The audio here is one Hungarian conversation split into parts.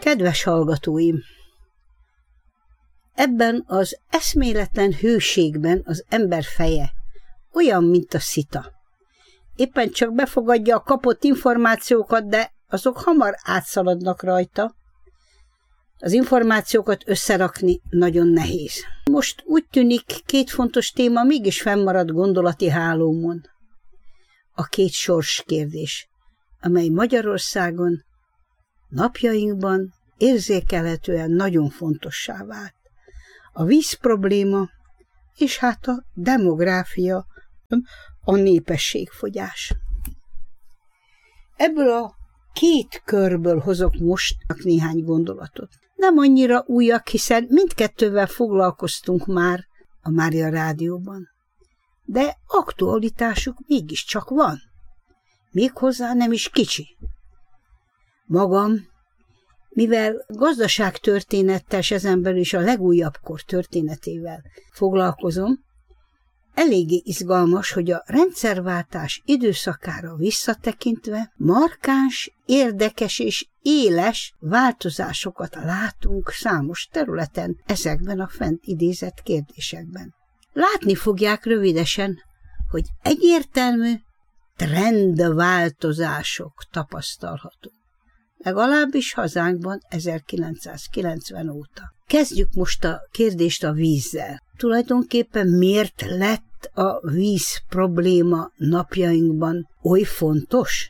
Kedves hallgatóim! Ebben az eszméletlen hőségben az ember feje olyan, mint a szita. Éppen csak befogadja a kapott információkat, de azok hamar átszaladnak rajta. Az információkat összerakni nagyon nehéz. Most úgy tűnik, két fontos téma mégis fennmaradt gondolati hálómon. A két sorskérdés, amely Magyarországon napjainkban érzékelhetően nagyon fontossá vált. A víz probléma, és hát a demográfia, a népességfogyás. Ebből a két körből hozok most néhány gondolatot. Nem annyira újak, hiszen mindkettővel foglalkoztunk már a Mária Rádióban. De aktualitásuk mégiscsak van. Méghozzá nem is kicsi. Magam, mivel gazdaságtörténettel, és ezen belül is a legújabb kor történetével foglalkozom, eléggé izgalmas, hogy a rendszerváltás időszakára visszatekintve markáns, érdekes és éles változásokat látunk számos területen ezekben a fent idézett kérdésekben. Látni fogják rövidesen, hogy egyértelmű trendváltozások tapasztalhatók. Legalábbis hazánkban 1990 óta. Kezdjük most a kérdést a vízzel. Tulajdonképpen miért lett a víz probléma napjainkban oly fontos?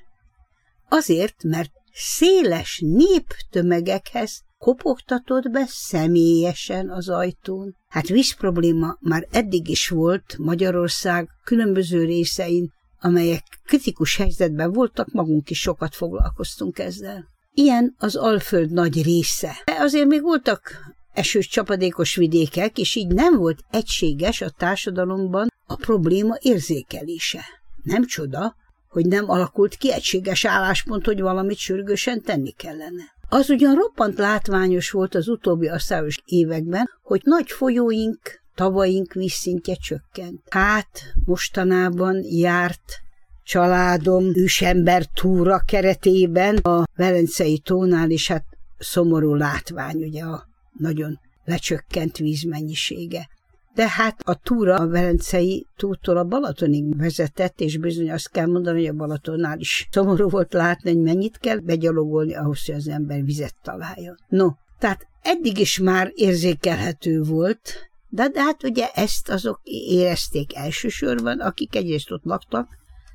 Azért, mert széles néptömegekhez kopogtatott be személyesen az ajtón. Hát víz probléma már eddig is volt Magyarország különböző részein, amelyek kritikus helyzetben voltak, magunk is sokat foglalkoztunk ezzel. Ilyen az Alföld nagy része. De azért még voltak esős csapadékos vidékek, és így nem volt egységes a társadalomban a probléma érzékelése. Nem csoda, hogy nem alakult ki egységes álláspont, hogy valamit sürgősen tenni kellene. Az ugyan roppant látványos volt az utóbbi asszályos években, hogy nagy folyóink, tavaink vízszintje csökkent. Hát mostanában járt családom ősember túra keretében a Velencei tónál, és hát szomorú látvány, ugye a nagyon lecsökkent vízmennyisége. De hát a túra a Velencei tótól a Balatonig vezetett, és bizony azt kell mondani, hogy a Balatonnál is szomorú volt látni, hogy mennyit kell begyalogolni ahhoz, hogy az ember vizet találjon. No, tehát eddig is már érzékelhető volt, de hát ugye ezt azok érezték elsősorban, akik egyrészt ott laktak,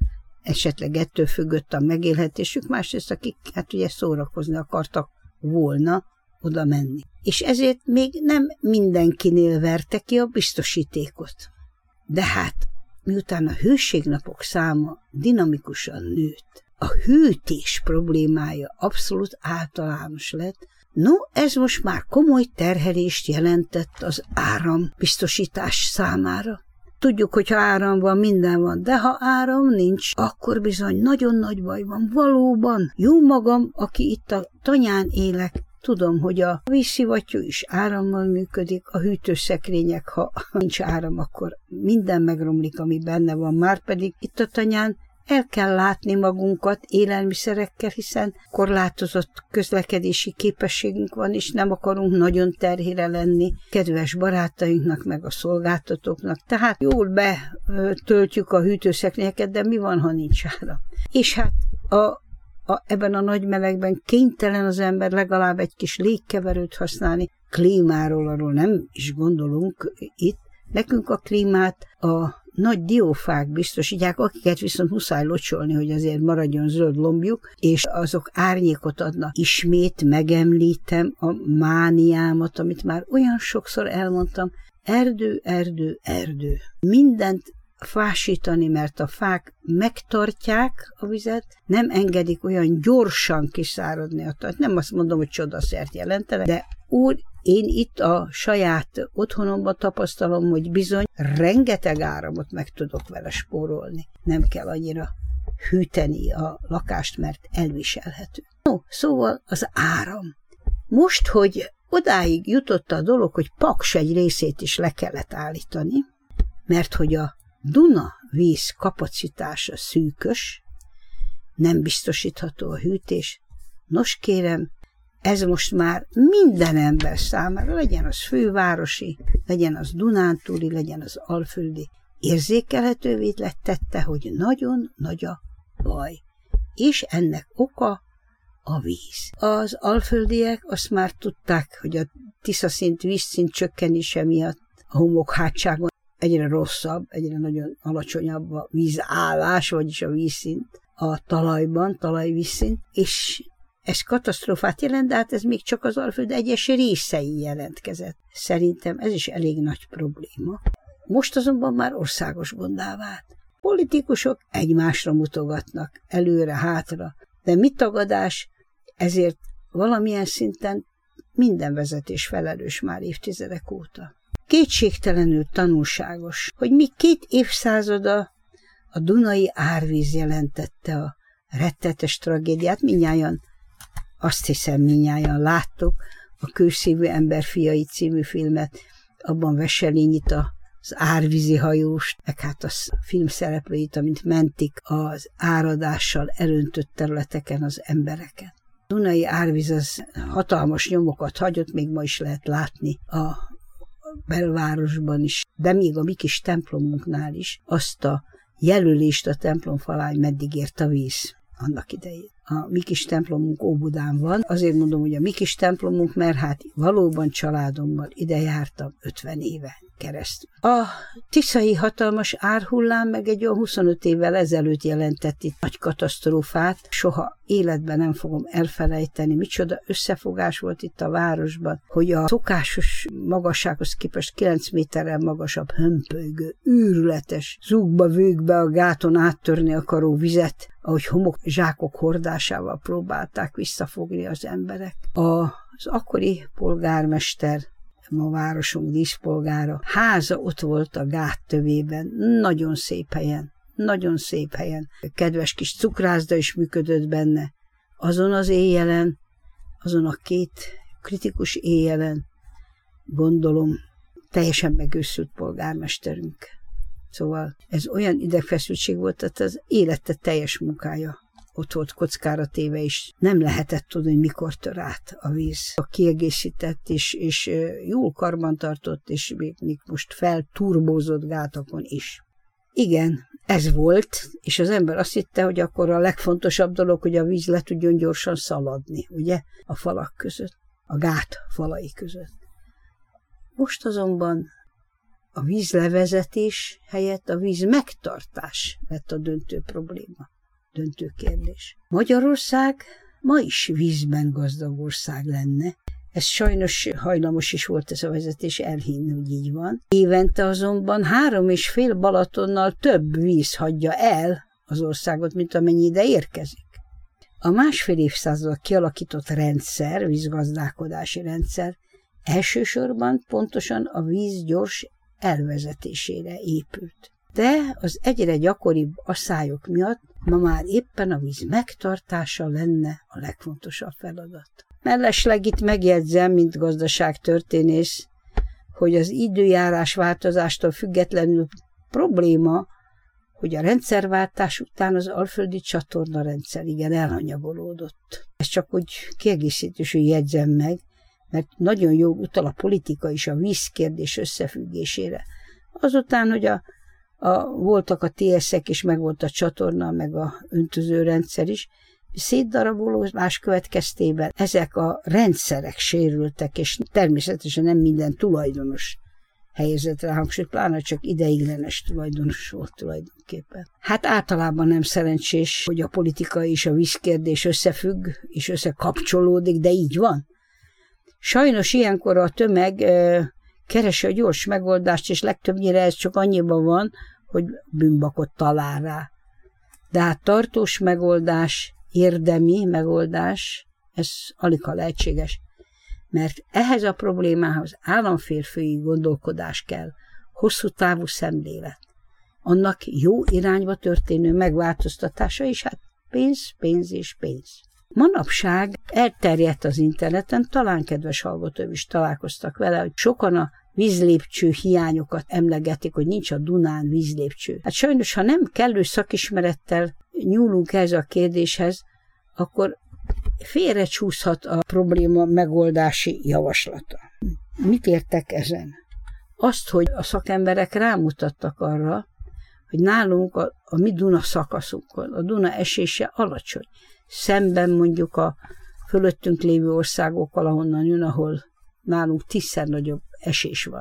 esetleg ettől függött a megélhetésük, másrészt akik hát ugye szórakozni akartak volna oda menni. És ezért még nem mindenkinél verte ki a biztosítékot. De hát, miután a hőségnapok száma dinamikusan nőtt, a hűtés problémája abszolút általános lett, no, ez most már komoly terhelést jelentett az árambiztosítás számára. Tudjuk, hogy ha áram van, minden van, de ha áram nincs, akkor bizony nagyon nagy baj van. Valóban, jó magam, aki itt a Tanyán élek, tudom, hogy a vízszivattyú is árammal működik, a hűtőszekrények, ha nincs áram, akkor minden megromlik, ami benne van. Márpedig itt a Tanyán el kell látni magunkat élelmiszerekkel, hiszen korlátozott közlekedési képességünk van, és nem akarunk nagyon terhére lenni kedves barátainknak, meg a szolgáltatóknak. Tehát jól betöltjük a hűtőszekrényeket, de mi van, ha nincs áram? És hát ebben a nagy melegben kénytelen az ember legalább egy kis légkeverőt használni. Klímáról arról nem is gondolunk itt. Nekünk a klímát a nagy diófák biztosítják, akiket viszont muszáj locsolni, hogy azért maradjon zöld lombjuk, és azok árnyékot adnak. Ismét megemlítem a mániámat, amit már olyan sokszor elmondtam. Erdő, erdő, erdő. Mindent fásítani, mert a fák megtartják a vizet, nem engedik olyan gyorsan kiszáradni a talajt. Nem azt mondom, hogy csodaszert jelentene, de úgy én itt a saját otthonomban tapasztalom, hogy bizony rengeteg áramot meg tudok vele spórolni. Nem kell annyira hűteni a lakást, mert elviselhető. No, szóval az áram. Most, hogy odáig jutott a dolog, hogy Paks egy részét is le kellett állítani, mert hogy a Duna víz kapacitása szűkös, nem biztosítható a hűtés. Nos kérem, ez most már minden ember számára, legyen az fővárosi, legyen az dunántúli, legyen az alföldi, érzékelhetővé tette, hogy nagyon nagy a baj. És ennek oka a víz. Az alföldiek azt már tudták, hogy a Tiszaszint, vízszint csökkenése miatt a homokhátságon egyre rosszabb, egyre nagyon alacsonyabb a vízállás, vagyis a vízszint a talajban, talajvízszint, és ez katasztrófát jelent, de hát ez még csak az Alföld egyes részei jelentkezett. Szerintem ez is elég nagy probléma. Most azonban már országos gondá vált. Politikusok egymásra mutogatnak, előre, hátra, de mi tagadás, ezért valamilyen szinten minden vezetés felelős már évtizedek óta. Kétségtelenül tanulságos, hogy még 2 évszázada a Dunai árvíz jelentette a rettetes tragédiát, mindnyájan, azt hiszem mindnyájan láttuk, a Kőszívű ember fiai című filmet, abban Wesselényit az árvízi hajóst, meg hát a film szereplőit, amint mentik az áradással elöntött területeken az embereket. A Dunai árvíz az hatalmas nyomokat hagyott, még ma is lehet látni a belvárosban is, de még a mi kis templomunknál is azt a jelölést a templom falán, meddig ért a víz annak idején. A mi kis templomunk Óbudán van, azért mondom, hogy a mi kis templomunk, mert hát valóban családommal ide jártam 50 éven keresztül. A tiszai hatalmas árhullám meg egy olyan 25 évvel ezelőtt jelentett itt nagy katasztrófát, soha életben nem fogom elfelejteni, micsoda összefogás volt itt a városban, hogy a szokásos magassághoz képest 9 méterrel magasabb, hömpölygő, őrületes, zúgba-vőgbe a gáton áttörni akaró vizet, ahogy homokzsákok hordásával próbálták visszafogni az emberek. Az akkori polgármester, a városunk díszpolgára, háza ott volt a gát tövében, nagyon szép helyen, nagyon szép helyen. Kedves kis cukrászda is működött benne. Azon az éjjelen, azon a 2 kritikus éjjelen, gondolom, teljesen megőszült polgármesterünk. Szóval ez olyan idegfeszültség volt, tehát az élete teljes munkája ott volt kockára téve, és nem lehetett tudni, hogy mikor tör át a víz. A kiegészített és jól karbantartott, és még most felturbózott gátokon is. Igen, ez volt, és az ember azt hitte, hogy akkor a legfontosabb dolog, hogy a víz le tudjon gyorsan szaladni, ugye, a falak között, a gát falai között. Most azonban a vízlevezetés helyett a víz megtartás lett a döntő probléma, döntő kérdés. Magyarország ma is vízben gazdag ország lenne. Ez sajnos hajlamos is volt ez a vezetés elhinni, hogy így van. Évente azonban 3,5 Balatonnal több víz hagyja el az országot, mint amennyi ide érkezik. A 1,5 évszázadra kialakított rendszer, vízgazdálkodási rendszer elsősorban pontosan a víz gyors elvezetésére épült. De az egyre gyakoribb asszályok miatt ma már éppen a víz megtartása lenne a legfontosabb feladat. Mellesleg itt megjegyzem, mint gazdaságtörténész, hogy az időjárás változástól függetlenül probléma, hogy a rendszerváltás után az alföldi csatornarendszer igen elhanyagolódott. Ezt csak úgy kiegészítésül jegyzem meg, mert nagyon jó utal a politika is a vízkérdés összefüggésére. Azután, hogy voltak a TS-ek, és meg volt a csatorna, meg a öntözőrendszer is, szétdarabolódás következtében ezek a rendszerek sérültek, és természetesen nem minden tulajdonos helyezett rá hangsúlyt, pláne csak ideiglenes tulajdonos volt tulajdonképpen. Hát általában nem szerencsés, hogy a politika és a vízkérdés összefügg, és összekapcsolódik, de így van. Sajnos ilyenkor a tömeg keresi a gyors megoldást, és legtöbbnyire ez csak annyiban van, hogy bűnbakot talál rá. De hát tartós megoldás, érdemi megoldás, ez aligha lehetséges. Mert ehhez a problémához államférfői gondolkodás kell, hosszú távú szemlélet. Annak jó irányba történő megváltoztatása is, hát pénz, pénz és pénz. Manapság elterjedt az interneten, talán kedves hallgatók is találkoztak vele, hogy sokan a vízlépcső hiányokat emlegetik, hogy nincs a Dunán vízlépcső. Hát sajnos, ha nem kellő szakismerettel nyúlunk ehhez a kérdéshez, akkor félrecsúszhat a probléma megoldási javaslata. Mit értek ezen? Azt, hogy a szakemberek rámutattak arra, hogy nálunk a mi Duna szakaszunkon a Duna esése alacsony. Szemben mondjuk a fölöttünk lévő országokkal, ahonnan jön, ahol nálunk 10-szer nagyobb esés van.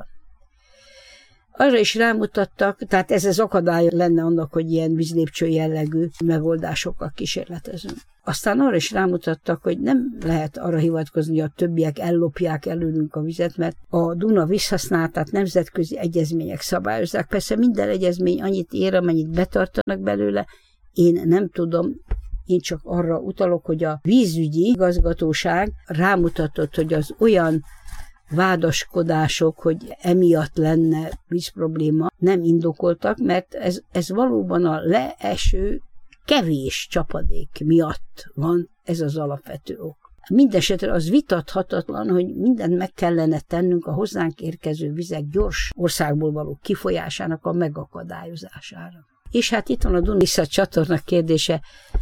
Arra is rámutattak, tehát ez az akadály lenne annak, hogy ilyen vízlépcső jellegű megoldásokkal kísérletezünk. Aztán arra is rámutattak, hogy nem lehet arra hivatkozni, hogy a többiek ellopják előlünk a vizet, mert a Duna vízhasználatát nemzetközi egyezmények szabályozzák. Persze minden egyezmény annyit ér, amennyit betartanak belőle. Én nem tudom, én csak arra utalok, hogy a vízügyi igazgatóság rámutatott, hogy az olyan vádaskodások, hogy emiatt lenne vízprobléma, nem indokoltak, mert ez valóban a leeső kevés csapadék miatt van, ez az alapvető ok. Mindenesetre az vitathatatlan, hogy mindent meg kellene tennünk a hozzánk érkező vizek gyors országból való kifolyásának a megakadályozására. És hát itt van a Duna csatorna kérdése.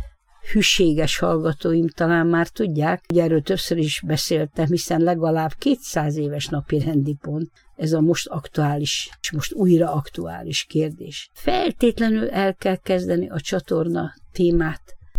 Hűséges hallgatóim talán már tudják, hogy erről többször is beszéltem, hiszen legalább 200 éves napirendi pont ez a most aktuális, és most újra aktuális kérdés. Feltétlenül el kell kezdeni a csatorna témát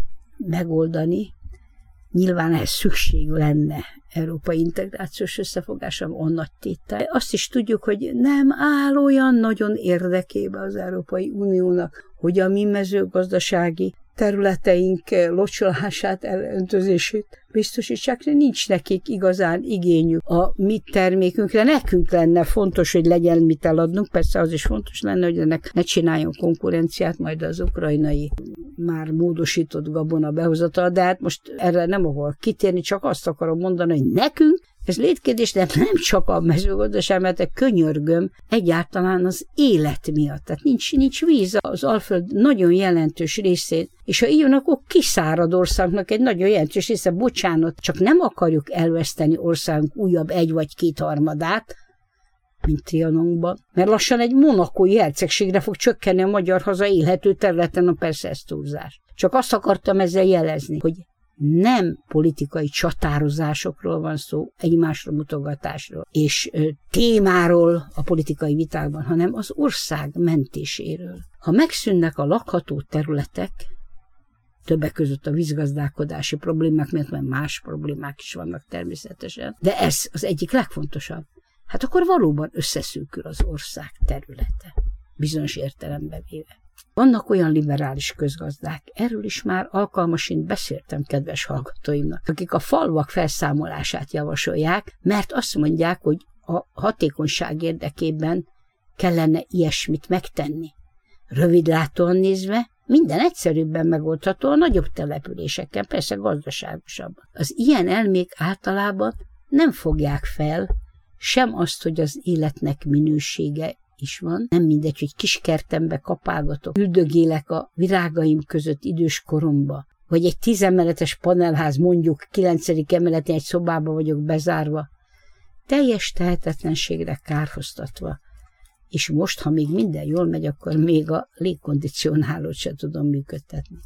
megoldani. Nyilván ehhez szükség lenne európai integrációs összefogásra, on nagy tétel. Azt is tudjuk, hogy nem áll olyan nagyon érdekébe az Európai Uniónak, hogy a mi mezőgazdasági területeink locsolását, elöntözését biztosítsák, de nincs nekik igazán igényük a mi termékünkre. Nekünk lenne fontos, hogy legyen mit eladnunk, persze az is fontos lenne, hogy ennek ne csináljon konkurenciát majd az ukrajnai már módosított gabona behozatal, de hát most erre nem akarok kitérni, csak azt akarom mondani, hogy nekünk ez létkérdés, de nem csak a mezőgazdaság, mert könyörgöm egyáltalán az élet miatt. Tehát nincs víz az Alföld nagyon jelentős részén, és ha így jön, akkor kiszárad országnak egy nagyon jelentős része, bocsánat, csak nem akarjuk elveszteni országunk újabb 1 vagy 2/3, mint Trianonban, mert lassan egy monakói hercegségre fog csökkenni a magyar haza élhető területen, persze ez túlzás. Csak azt akartam ezzel jelezni, hogy nem politikai csatározásokról van szó, egymásra mutogatásról, és témáról a politikai vitákban, hanem az ország mentéséről. Ha megszűnnek a lakható területek, többek között a vízgazdálkodási problémák, mert más problémák is vannak természetesen, de ez az egyik legfontosabb, hát akkor valóban összeszűkül az ország területe, bizonyos értelemben véve. Vannak olyan liberális közgazdák, erről is már alkalmasint beszéltem kedves hallgatóimnak, akik a falvak felszámolását javasolják, mert azt mondják, hogy a hatékonyság érdekében kellene ilyesmit megtenni. Rövidlátóan nézve, minden egyszerűbben megoldható a nagyobb településekkel, persze gazdaságosabban. Az ilyen elmék általában nem fogják fel sem azt, hogy az életnek minősége is van. Nem mindegy, hogy kiskertembe kapálgatok, üldögélek a virágaim között idős koromba, vagy egy 10 emeletes panelház, mondjuk 9. emeletén egy szobába vagyok bezárva, teljes tehetetlenségre kárhoztatva. És most, ha még minden jól megy, akkor még a légkondicionálót sem tudom működtetni.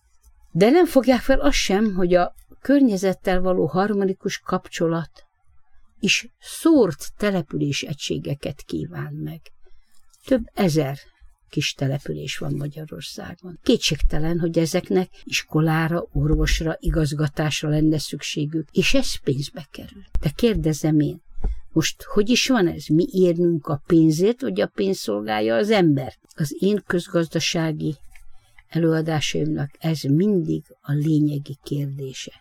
De nem fogják fel azt sem, hogy a környezettel való harmonikus kapcsolat is szórt település egységeket kíván meg. Több ezer kis település van Magyarországon. Kétségtelen, hogy ezeknek iskolára, orvosra, igazgatásra lenne szükségük, és ez pénzbe kerül. De kérdezem én, most hogy is van ez? Mi érnünk a pénzért, vagy a pénz szolgálja az ember? Az én közgazdasági előadásaimnak ez mindig a lényegi kérdése.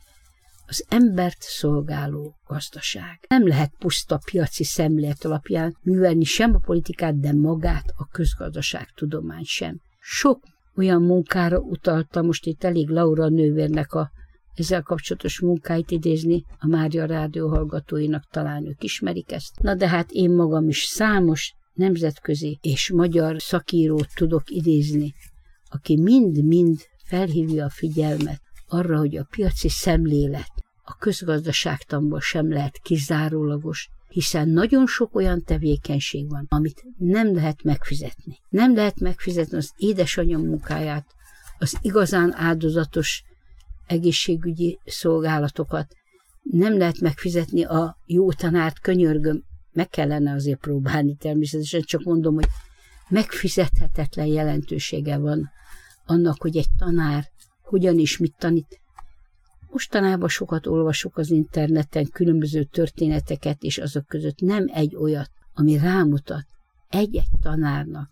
Az embert szolgáló gazdaság. Nem lehet puszta piaci szemlélet alapján művelni sem a politikát, de magát a közgazdaságtudomány sem. Sok olyan munkára utalta, most itt elég Laura nővérnek ezzel kapcsolatos munkáit idézni, a Mária Rádió hallgatóinak talán ők ismerik ezt. Na de hát én magam is számos nemzetközi és magyar szakírót tudok idézni, aki mind-mind felhívja a figyelmet arra, hogy a piaci szemlélet a közgazdaságtanból sem lehet kizárólagos, hiszen nagyon sok olyan tevékenység van, amit nem lehet megfizetni. Nem lehet megfizetni az édesanyja munkáját, az igazán áldozatos egészségügyi szolgálatokat, nem lehet megfizetni a jó tanárt, könyörgöm, meg kellene azért próbálni természetesen, csak mondom, hogy megfizethetetlen jelentősége van annak, hogy egy tanár hogyan és mit tanít. Mostanában sokat olvasok az interneten különböző történeteket, és azok között nem egy olyat, ami rámutat egy-egy tanárnak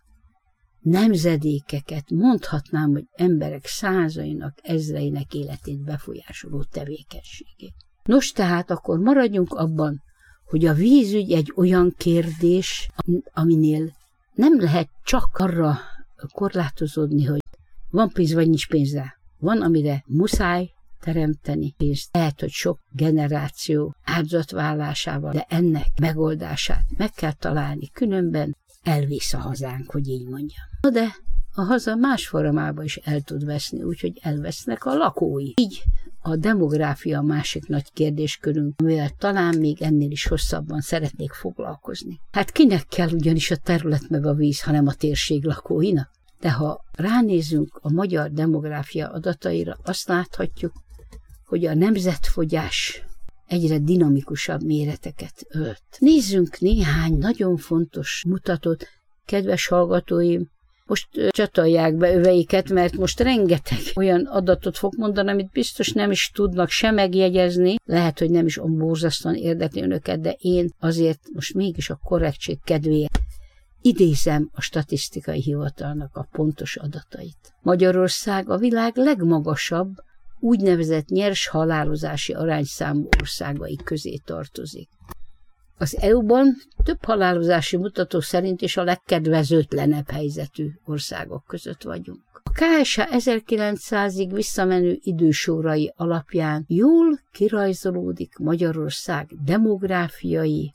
nemzedékeket, mondhatnám, hogy emberek százainak, ezreinek életét befolyásoló tevékenységét. Nos, tehát akkor maradjunk abban, hogy a vízügy egy olyan kérdés, aminél nem lehet csak arra korlátozódni, hogy van pénz vagy nincs pénz rá. Van, amire muszáj teremteni pénzt. Lehet, hogy sok generáció áldozatvállalásával, de ennek megoldását meg kell találni, különben elvész a hazánk, hogy így mondjam. Na de a haza más formában is el tud veszni, úgyhogy elvesznek a lakói. Így a demográfia a másik nagy kérdéskörünk, amivel talán még ennél is hosszabban szeretnék foglalkozni. Hát kinek kell ugyanis a terület meg a víz, hanem a térség lakóinak? De ha ránézünk a magyar demográfia adataira, azt láthatjuk, hogy a nemzetfogyás egyre dinamikusabb méreteket ölt. Nézzünk néhány nagyon fontos mutatót, kedves hallgatóim, most csatolják be öveiket, mert most rengeteg olyan adatot fog mondani, amit biztos nem is tudnak se megjegyezni, lehet, hogy nem is borzasztóan érdekli önöket, de én azért most mégis a korrektség kedvéért idézem a statisztikai hivatalnak a pontos adatait. Magyarország a világ legmagasabb, úgynevezett nyers halálozási arányszámú országai közé tartozik. Az EU-ban több halálozási mutató szerint is a legkedvezőtlenebb helyzetű országok között vagyunk. A KSH 1900-ig visszamenő idősorai alapján jól kirajzolódik Magyarország demográfiai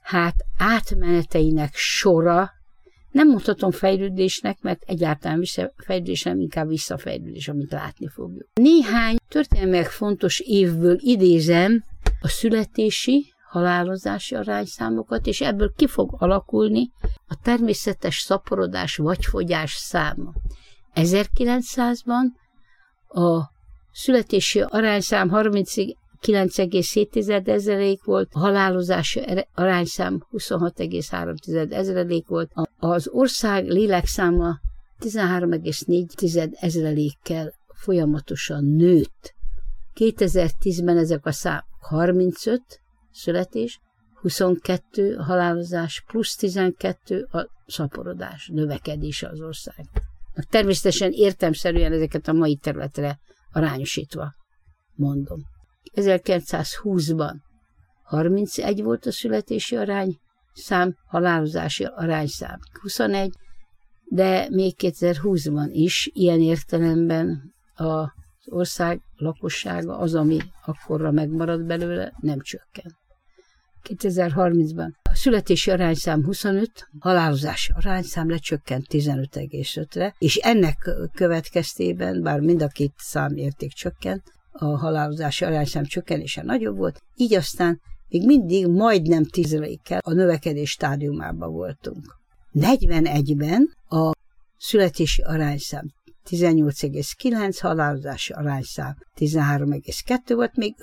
átmeneteinek sora. Nem mondhatom fejlődésnek, mert egyáltalán fejlődés nem, inkább visszafejlődés, amit látni fogjuk. Néhány történelmileg fontos évből idézem a születési, halálozási arányszámokat, és ebből ki fog alakulni a természetes szaporodás vagy fogyás száma. 1900-ban a születési arányszám 39,7% volt, a halálozási arányszám 26,3% volt, az ország lélekszáma 13,4%-kel folyamatosan nőtt. 2010-ben ezek a számok 35 születés, 22 a halálozás, plusz 12 a szaporodás, növekedése az ország. Természetesen értelemszerűen ezeket a mai területre arányosítva mondom. 1920-ban 31 volt a születési arányszám, halálozási arányszám 21, de még 2020-ban is ilyen értelemben az ország lakossága, az, ami akkorra megmarad belőle, nem csökken. 2030-ban a születési arányszám 25, halálozási arányszám lecsökkent 15,5-re, és ennek következtében, bár mind a két számérték csökkent, a halálozási arányszám csökkenése nagyobb volt, így aztán még mindig majdnem 10%-kal a növekedés stádiumában voltunk. 41-ben a születési arányszám 18,9, halálozási arányszám 13,2 volt, még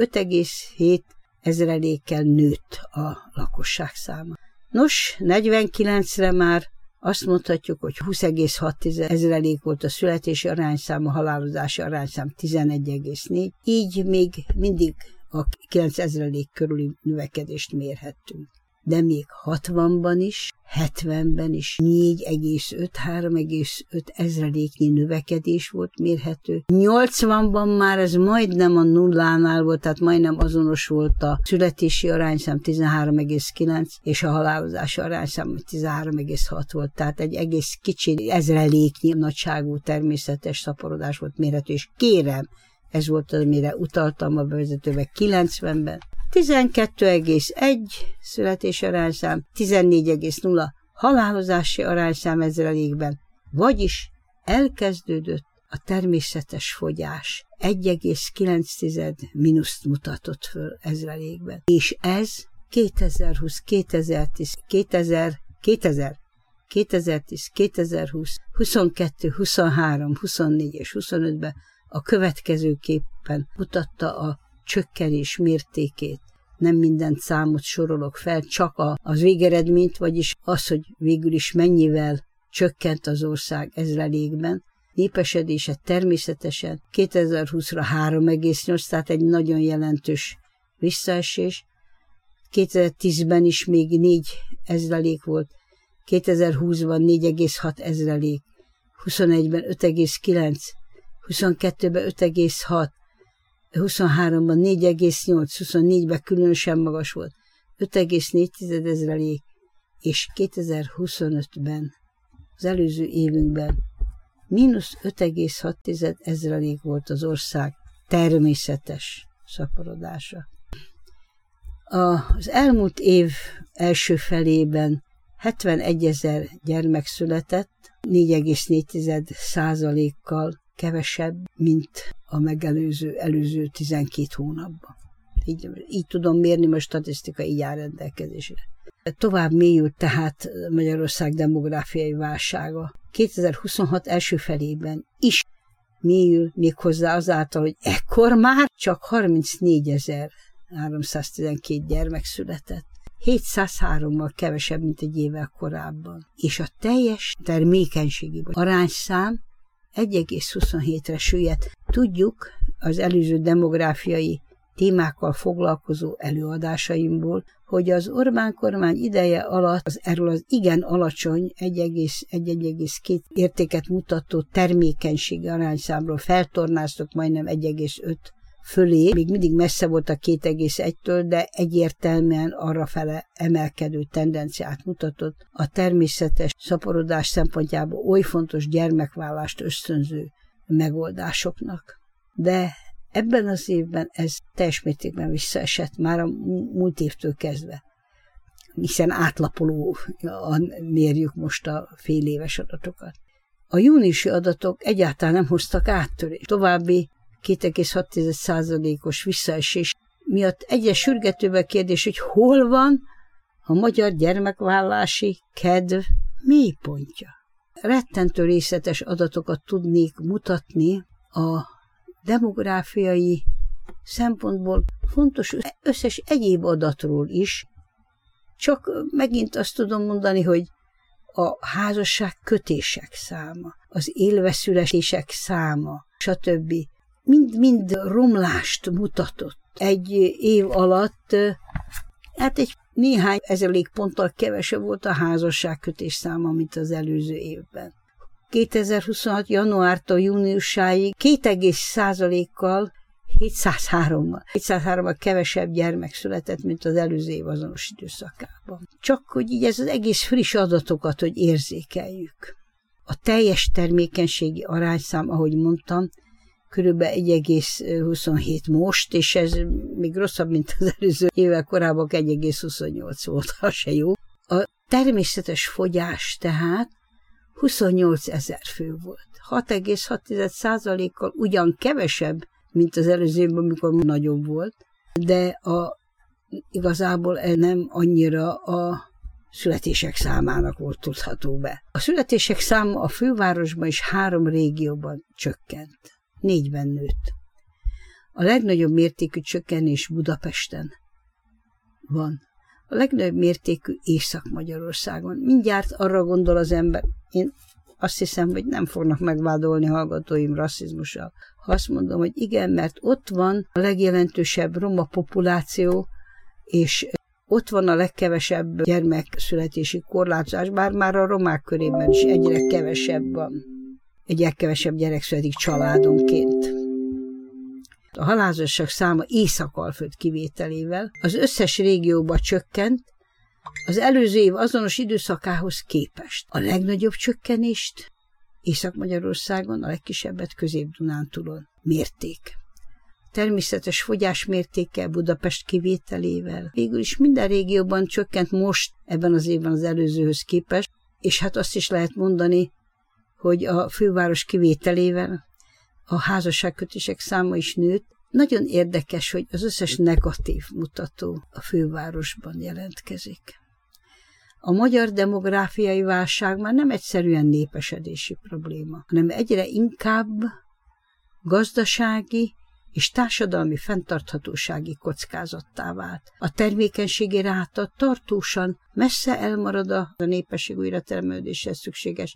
5,7% nőtt a lakosság száma. Nos, 49-re már azt mondhatjuk, hogy 20,6% volt a születési arányszám, a halálozási arányszám 11,4, így még mindig a 9% körüli növekedést mérhettünk. De még 60-ban is, 70-ben is 4,5-3,5% növekedés volt mérhető. 80-ban már ez majdnem a nullánál volt, tehát majdnem azonos volt a születési arányszám 13,9, és a halálozási arányszám 13,6 volt, tehát egy egész kicsi ezreléknyi nagyságú természetes szaporodás volt mérhető, és kérem, ez volt az, amire utaltam a bevezetőben 90-ben. 12,1 születési arányszám, 14,0 halálozási arányszám ezrelékben, vagyis elkezdődött a természetes fogyás. 1,9 mínuszt mutatott föl ezrelékben. És ez 2020, 2010, 22, 23, 24 és 25-ben a következőképpen mutatta a csökkenés mértékét. Nem mindent számot sorolok fel, csak az végeredményt, vagyis az, hogy végül is mennyivel csökkent az ország ezrelékben. Népesedése természetesen 2020-ra 3,8, tehát egy nagyon jelentős visszaesés. 2010-ben is még 4% volt, 2020-ban 4,6 ezrelék, 21-ben 5,9, 22-ben 5,6, 23-ban 4,8, 24-ben különösen magas volt, 5,4 ezrelék, és 2025-ben, az előző évünkben mínusz 5,6 ezrelék volt az ország természetes szaporodása. Az elmúlt év első felében 71 000 gyermek született, 4,4%-kal kevesebb, mint a előző 12 hónapban. Így tudom mérni, most statisztika így áll rendelkezésre. Tovább mélyült tehát Magyarország demográfiai válsága. 2026 első felében is mélyül, méghozzá azáltal, hogy ekkor már csak 34.312 gyermek született. 703-mal kevesebb, mint egy évvel korábban. És a teljes termékenységi arányszám 1,27-re süllyedt. Tudjuk az előző demográfiai témákkal foglalkozó előadásaimból, hogy az Orbán kormány ideje alatt erről az igen alacsony 1,2 értéket mutató termékenységi arányszámról feltornáztok majdnem 1,5 fölé, még mindig messze volt a 2,1-től, de egyértelműen arrafele emelkedő tendenciát mutatott a természetes szaporodás szempontjából oly fontos gyermekvállalást ösztönző megoldásoknak. De ebben az évben ez teljes mértékben visszaesett már a múlt évtől kezdve, hiszen átlapolóan mérjük most a fél éves adatokat. A júniusi adatok egyáltalán nem hoztak áttörést. További 2,6%-os visszaesés miatt egyre sürgetőbb a kérdés, hogy hol van a magyar gyermekvállalási kedv mélypontja. Rettentő részletes adatokat tudnék mutatni a demográfiai szempontból fontos összes egyéb adatról is, csak megint azt tudom mondani, hogy a házasság kötések száma, az élveszületések száma, stb. Mind romlást mutatott. Egy év alatt, hát egy néhány ezerlékponttal kevesebb volt a házasságkötés száma, mint az előző évben. 2026. januártól júniusáig 2,1%-kal 703-mal kevesebb gyermek született, mint az előző év azonos időszakában. Csak hogy így ez az egész friss adatokat, hogy érzékeljük. A teljes termékenységi arányszám, ahogy mondtam, körülbelül 1,27 most, és ez még rosszabb, mint az előző évvel korábban 1,28 volt, ha se jó. A természetes fogyás tehát 28 000 fő volt. 6,6%-kal ugyan kevesebb, mint az előző évben, amikor nagyobb volt, de igazából nem annyira a születések számának volt tudható be. A születések száma a fővárosban is 3 régióban csökkent. 4-ben nőtt. A legnagyobb mértékű csökkenés Budapesten van. A legnagyobb mértékű Észak-Magyarországon. Mindjárt arra gondol az ember, én azt hiszem, hogy nem fognak megvádolni hallgatóim rasszizmussal. Ha azt mondom, hogy igen, mert ott van a legjelentősebb roma populáció, és ott van a legkevesebb gyermekszületési korlátozás, bár már a romák körében is egyre kevesebb van. Egyre kevesebb gyerek születik családonként. A halálozások száma Észak-Alföld kivételével az összes régióban csökkent, az előző év azonos időszakához képest. A legnagyobb csökkenést Észak-Magyarországon, a legkisebbet Közép-Dunántúlon mérték. Természetes fogyás mértékkel Budapest kivételével. Végül is minden régióban csökkent most ebben az évben az előzőhöz képest, és hát azt is lehet mondani, hogy a főváros kivételével a házasságkötések száma is nőtt. Nagyon érdekes, hogy az összes negatív mutató a fővárosban jelentkezik. A magyar demográfiai válság már nem egyszerűen népesedési probléma, hanem egyre inkább gazdasági és társadalmi fenntarthatósági kockázattá vált. A termékenységi ráta tartósan messze elmarad a népesség újratermelődéshez szükséges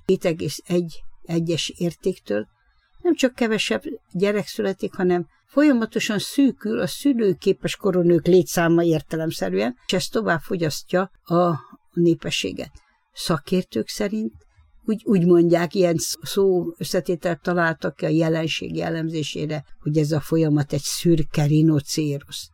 2,1-es értéktől. Nem csak kevesebb gyerek születik, hanem folyamatosan szűkül a szülőképes koronők létszáma értelemszerűen, és ez tovább fogyasztja a népességet. Szakértők szerint úgy mondják, ilyen szó összetételt találtak ki a jelenség jellemzésére, hogy ez a folyamat egy szürke rinocérosz.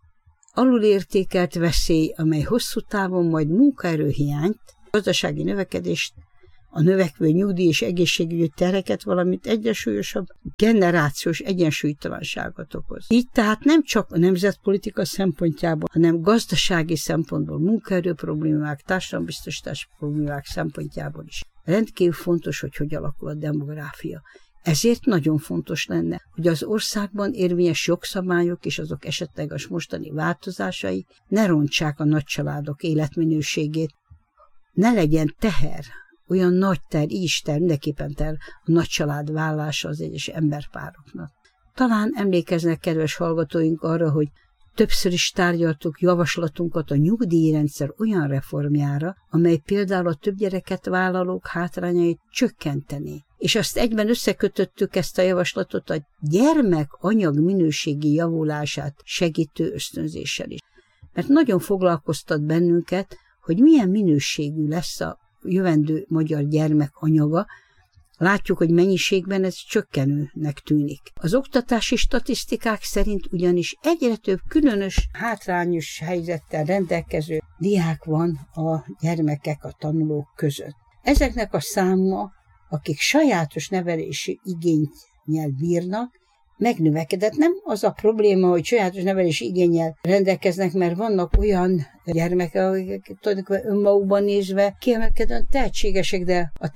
Alulértékelt veszély, amely hosszú távon majd munkaerőhiányt, gazdasági növekedést, a növekvő nyugdíj és egészségügyi terheket, valamint egyre súlyosabb generációs egyensúlytalanságot okoz. Így tehát nem csak a nemzetpolitika szempontjából, hanem gazdasági szempontból, munkaerő problémák, társadalombiztosítási problémák szempontjából is rendkívül fontos, hogy alakul a demográfia. Ezért nagyon fontos lenne, hogy az országban érvényes jogszabályok és azok esetleges mostani változásai ne rontsák a nagycsaládok életminőségét, ne legyen teher, olyan nagy mindenképpen a nagy család vállása az egyes emberpároknak. Talán emlékeznek, kedves hallgatóink, arra, hogy többször is tárgyaltuk javaslatunkat a nyugdíjrendszer olyan reformjára, amely például a több gyereket vállalók hátrányait csökkenteni. És azt egyben összekötöttük ezt a javaslatot a gyermek anyag minőségi javulását segítő ösztönzéssel is. Mert nagyon foglalkoztat bennünket, hogy milyen minőségű lesz a jövendő magyar gyermek anyaga. Látjuk, hogy mennyiségben ez csökkenőnek tűnik. Az oktatási statisztikák szerint ugyanis egyre több különös, hátrányos helyzettel rendelkező diák van a gyermekek, a tanulók között. Ezeknek a száma, akik sajátos nevelési igénnyel bírnak, megnövekedett. Nem az a probléma, hogy sajátos nevelési igénnyel rendelkeznek, mert vannak olyan gyermekek, akik tulajdonképpen önmagukban nézve kiemelkedően tehetségesek, de a